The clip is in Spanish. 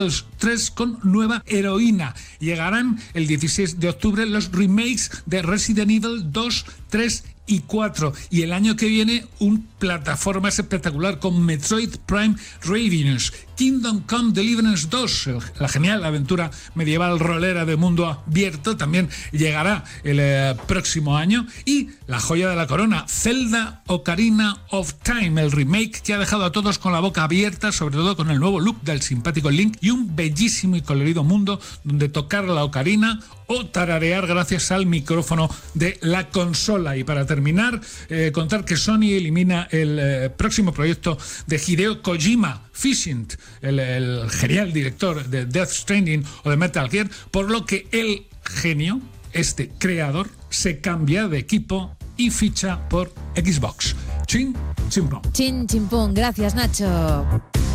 3 con nueva heroína. Llegarán el 16 de octubre los remakes de Resident Evil 2, 3 y 4. Y el año que viene un plataforma espectacular con Metroid Prime Ravenous, Kingdom Come Deliverance 2, la genial aventura medieval rolera de mundo abierto, también llegará el próximo año. Y la joya de la corona, Zelda Ocarina of Time, el remake que ha dejado a todos con la boca abierta, sobre todo con el nuevo look del simpático Link y un bellísimo y colorido mundo donde tocar la ocarina o tararear gracias al micrófono de la consola. Y para terminar, contar que Sony elimina el próximo proyecto de Hideo Kojima, Fishing, el genial director de Death Stranding o de Metal Gear, por lo que el genio, este creador, se cambia de equipo y ficha por Xbox. Chin, chimpón. Chin, chimpón. Gracias, Nacho.